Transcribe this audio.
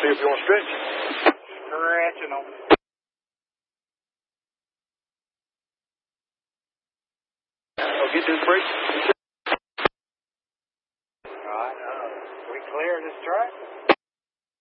See if you want to stretch. Stretching them. Oh, get this brake. All right. We clear this track?